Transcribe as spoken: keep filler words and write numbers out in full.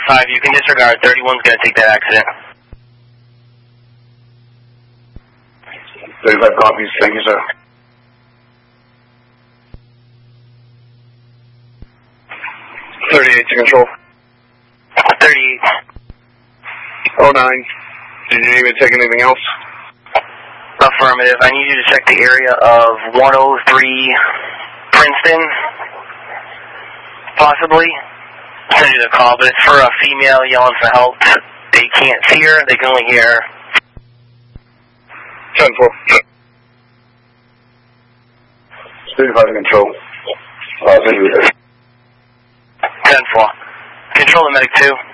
five, you can disregard. thirty-one's going to take that accident. thirty-five copies. Thank you, sir. thirty-eight to control. thirty-eight. oh nine. Did you need me to take anything else? Affirmative. I need you to check the area of one oh three Princeton, possibly. I'll send you the call, but it's for a female yelling for help. They can't see her, they can only hear her. ten four. thirty-five to control. Uh, thank you. ten four. Control the medic two.